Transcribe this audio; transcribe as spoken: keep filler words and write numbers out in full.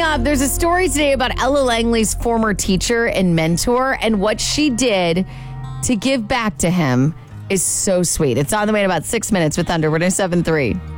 Coming up, there's a story today about Ella Langley's former teacher and mentor, and what she did to give back to him is so sweet. It's on the way in about six minutes with Thunder. We're ninety-seven point three.